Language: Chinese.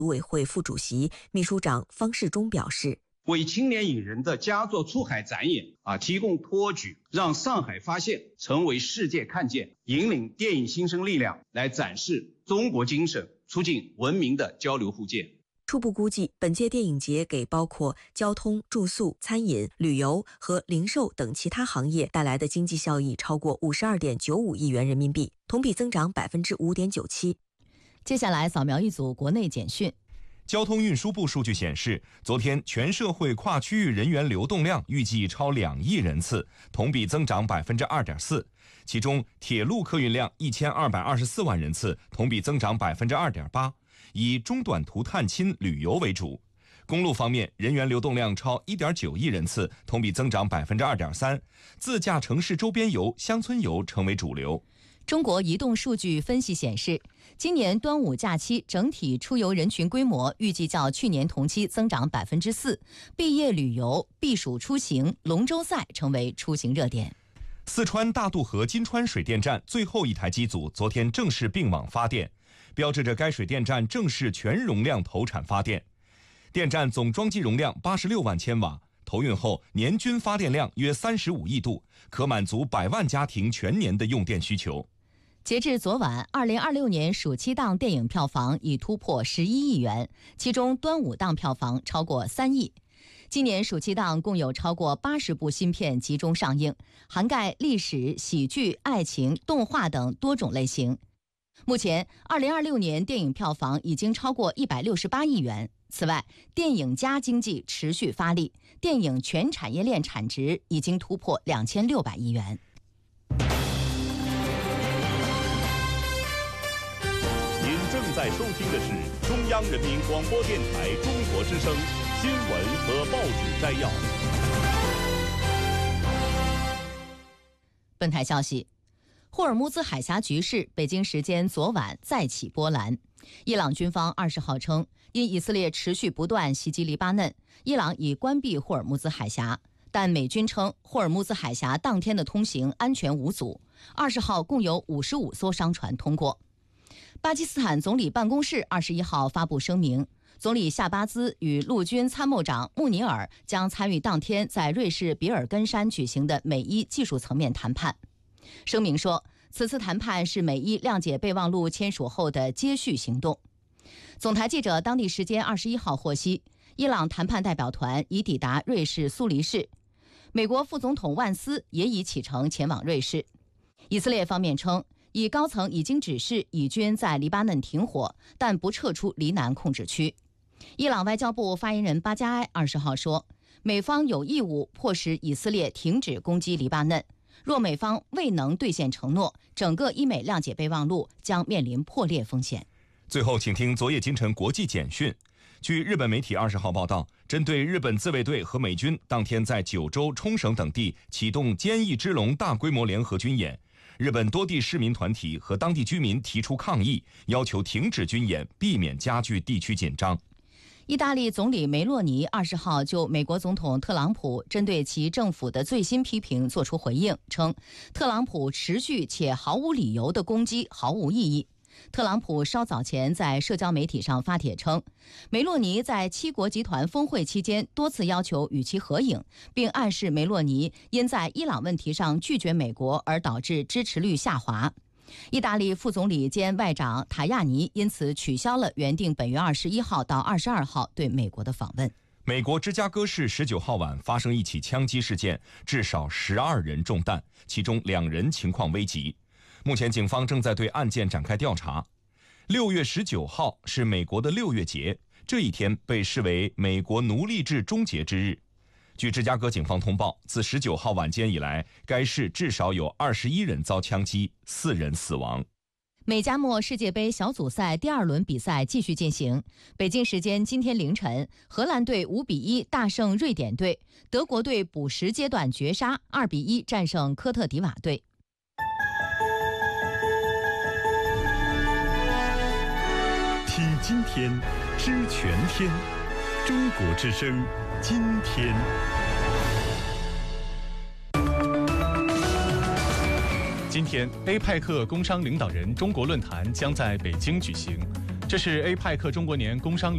组委会副主席、秘书长方世忠表示， 为青年影人的佳作出海展演提供托举，让上海发现成为世界看见，引领电影新生力量来展示中国精神，促进文明的交流互鉴。 初步估计，本届电影节给包括交通、住宿、餐饮、旅游和零售等其他行业带来的经济效益超过52.95亿元人民币，同比增长5.97%。 接下来扫描一组国内简讯。 交通运输部数据显示，昨天全社会跨区域人员流动量预计超2亿人次，同比增长2.4%。其中，铁路客运量1224万人次，同比增长2.8%，以中短途探亲旅游为主。公路方面，人员流动量超1.9亿人次，同比增长2.3%。自驾城市周边游、乡村游成为主流。 中国移动数据分析显示，今年端午假期整体出游人群规模预计较去年同期增长4%，毕业旅游、避暑出行、龙舟赛成为出行热点。 四川大渡河金川水电站最后一台机组昨天正式并网发电，标志着该水电站正式全容量投产发电。电站总装机容量86万千瓦，投运后年均发电量约35亿度，可满足100万家庭全年的用电需求。 截至昨晚，2026年暑期档电影票房已突破11亿元，其中端午档票房超过3亿。今年暑期档共有超过80部新片集中上映，涵盖历史、喜剧、爱情、动画等多种类型。目前，2026年电影票房已经超过168亿元。此外，电影加经济持续发力，电影全产业链产值已经突破2600亿元。 您正在收听的是中央人民广播电台中国之声新闻和报纸摘要。 本台消息，霍尔木兹海峡局势北京时间昨晚再起波澜。伊朗军方20号称，因以色列持续不断袭击黎巴嫩，伊朗已关闭霍尔木兹海峡。但美军称，霍尔木兹海峡当天的通行安全无阻。20号共有55艘商船通过。巴基斯坦总理办公室21号发布声明，总理夏巴兹与陆军参谋长穆尼尔将参与当天在瑞士比尔根山举行的美伊技术层面谈判。声明说，此次谈判是美伊谅解备忘录签署后的接续行动。总台记者当地时间21号获悉，伊朗谈判代表团已抵达瑞士苏黎世，美国副总统万斯也已启程前往瑞士。以色列方面称，以高层已经指示以军在黎巴嫩停火，但不撤出黎南控制区。伊朗外交部发言人巴加埃20号说，美方有义务迫使以色列停止攻击黎巴嫩，若美方未能兑现承诺，整个伊美谅解备忘录将面临破裂风险。 最后，请听昨夜今晨国际简讯。据日本媒体20号报道，针对日本自卫队和美军当天在九州、冲绳等地启动坚毅之龙大规模联合军演，日本多地市民团体和当地居民提出抗议，要求停止军演，避免加剧地区紧张。 意大利总理梅洛尼20号就美国总统特朗普针对其政府的最新批评作出回应，称特朗普持续且毫无理由的攻击毫无意义。特朗普稍早前在社交媒体上发帖称，梅洛尼在七国集团峰会期间多次要求与其合影，并暗示梅洛尼因在伊朗问题上拒绝美国而导致支持率下滑。意大利副总理兼外长塔亚尼因此取消了原定本月21号到22号对美国的访问。 美国芝加哥市19号晚发生一起枪击事件，至少12人中弹，其中2人情况危急。目前警方正在对案件展开调查。6月19号是美国的6月节，这一天被视为美国奴隶制终结之日。据芝加哥警方通报，自19号晚间以来，该市至少有21人遭枪击，4人死亡。 美加墨世界杯小组赛第2轮比赛继续进行。北京时间今天凌晨，荷兰队5-1大胜瑞典队，德国队补时阶段绝杀2-1战胜科特迪瓦队。 听今天，知全天，中国之声，今天。今天，APEC 工商领导人中国论坛将在北京举行。 这是 APEC 中国年工商